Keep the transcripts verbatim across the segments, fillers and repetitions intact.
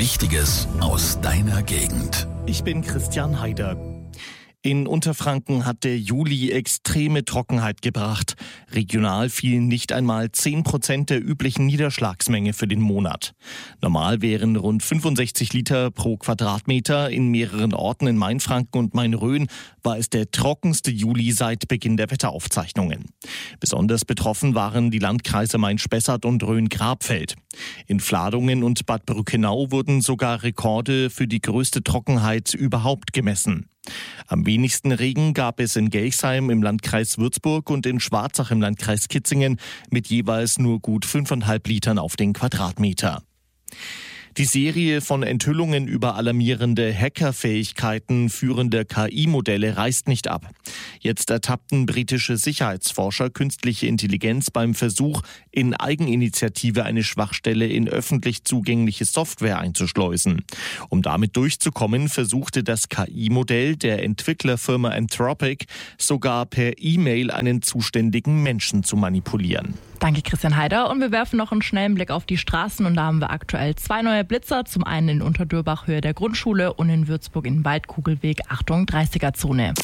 Wichtiges aus deiner Gegend. Ich bin Christian Heider. In Unterfranken hat der Juli extreme Trockenheit gebracht. Regional fielen nicht einmal zehn Prozent der üblichen Niederschlagsmenge für den Monat. Normal wären rund fünfundsechzig Liter pro Quadratmeter. In mehreren Orten in Mainfranken und Main-Rhön war es der trockenste Juli seit Beginn der Wetteraufzeichnungen. Besonders betroffen waren die Landkreise Main-Spessart und Rhön-Grabfeld. In Vladungen und Bad Brückenau wurden sogar Rekorde für die größte Trockenheit überhaupt gemessen. Am wenigsten Regen gab es in Gelsheim im Landkreis Würzburg und in Schwarzach im Landkreis Kitzingen mit jeweils nur gut fünfeinhalb Litern auf den Quadratmeter. Die Serie von Enthüllungen über alarmierende Hackerfähigkeiten führender K I-Modelle reißt nicht ab. Jetzt ertappten britische Sicherheitsforscher künstliche Intelligenz beim Versuch, in Eigeninitiative eine Schwachstelle in öffentlich zugängliche Software einzuschleusen. Um damit durchzukommen, versuchte das K I-Modell der Entwicklerfirma Anthropic sogar per E-Mail einen zuständigen Menschen zu manipulieren. Danke Christian Heider, und wir werfen noch einen schnellen Blick auf die Straßen, und da haben wir aktuell zwei neue Blitzer, zum einen in Unterdörbach Höhe der Grundschule und in Würzburg in Waldkugelweg, Achtung dreißiger-Zone.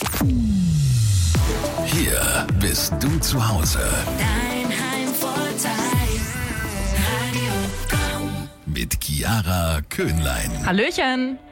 Hier bist du zu Hause. Dein Heimvorteil, Radio Komm. Mit Chiara Köhnlein. Hallöchen!